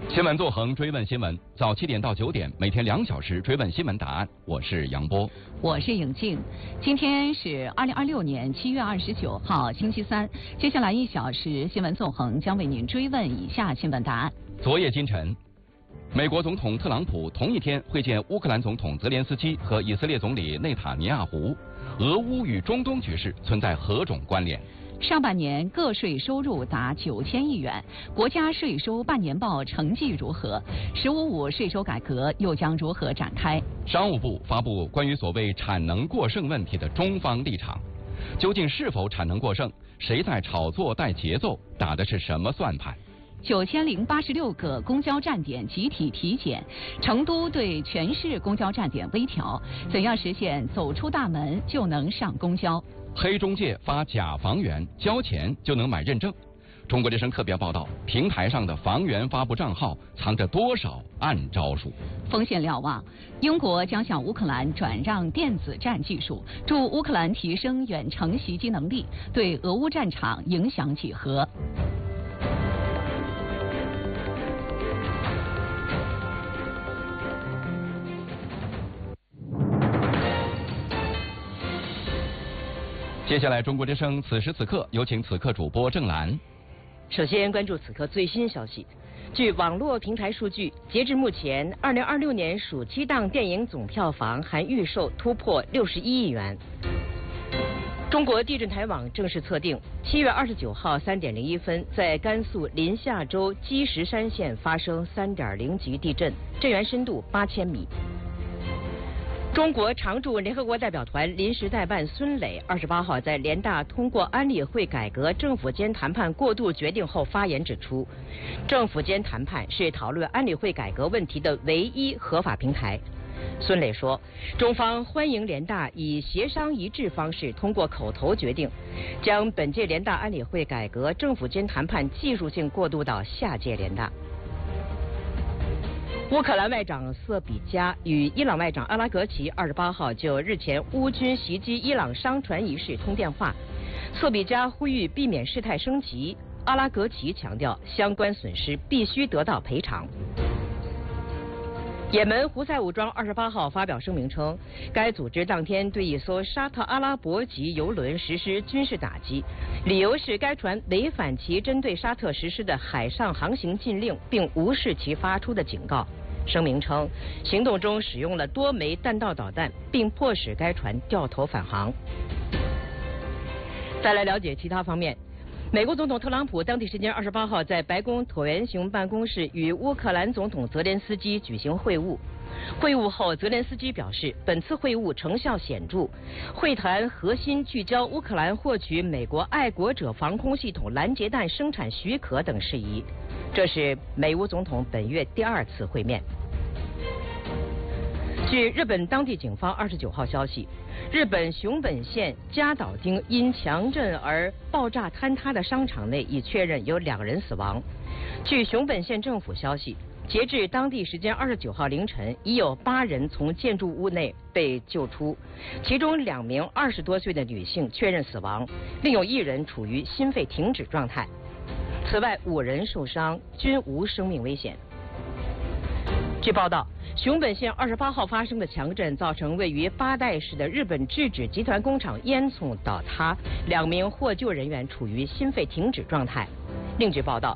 新闻纵横追问新闻，早7点到9点，每天2小时追问新闻答案。我是杨波， 我是颖静。今天是2026年7月29号，星期三。接下来1小时，新闻纵横将为您追问以下新闻答案。 昨夜今晨，美国总统特朗普同一天会见乌克兰总统泽连斯基和以色列总理内塔尼亚胡。俄乌与中东局势存在何种关联？ 上半年个税收入达9000亿元，国家税收半年报成绩如何？“15.5”税收改革又将如何展开？ 商务部发布关于所谓产能过剩问题的中方立场，究竟是否产能过剩？谁在炒作带节奏？打的是什么算盘？9086个公交站点集体体检，成都对全市公交站点微调，怎样实现走出大门就能上公交？黑中介发假房源，交钱就能买认证。中国之声特别报道，平台上的房源发布账号藏着多少暗招数？锋线瞭望，英国将向乌克兰转让电子战技术，助乌克兰提升远程袭击能力，对俄乌战场影响几何？接下来，中国之声此时此刻有请此刻主播郑兰。 首先关注此刻最新消息。据网络平台数据，截至目前，2026年暑期档电影总票房含预售突破61亿元。中国地震台网正式测定，7月29号3点01分，在甘肃临夏州积石山县发生3.0级地震，震源深度8000米。中国常驻联合国代表团临时代办孙磊28号在联大通过安理会改革政府间谈判过渡决定后发言指出，政府间谈判是讨论安理会改革问题的唯一合法平台。孙磊说，中方欢迎联大以协商一致方式通过口头决定，将本届联大安理会改革政府间谈判技术性过渡到下届联大。乌克兰外长瑟比加与伊朗外长阿拉格齐28号就日前乌军袭击伊朗商船一事通电话。瑟比加呼吁避免事态升级，阿拉格齐强调相关损失必须得到赔偿。也门胡塞武装28号发表声明称，该组织当天对一艘沙特阿拉伯籍油轮实施军事打击，理由是该船违反其针对沙特实施的海上航行禁令，并无视其发出的警告。声明称，行动中使用了多枚弹道导弹，并迫使该船掉头返航。再来了解其他方面。美国总统特朗普当地时间28号在白宫椭圆形办公室与乌克兰总统泽连斯基举行会晤。会晤后，泽连斯基表示，本次会晤成效显著，会谈核心聚焦乌克兰获取美国爱国者防空系统拦截弹生产许可等事宜。这是美乌总统本月第2次会面。据日本当地警方29号消息，日本熊本县加岛町因强震而爆炸坍塌的商场内已确认有2人死亡。据熊本县政府消息，截至当地时间29号凌晨，已有8人从建筑物内被救出，其中2名20多岁的女性确认死亡，另有1人处于心肺停止状态。此外，5人受伤，均无生命危险。据报道，熊本县28号发生的强震造成位于八代市的日本制纸集团工厂烟囱倒塌，2名获救人员处于心肺停止状态。另据报道，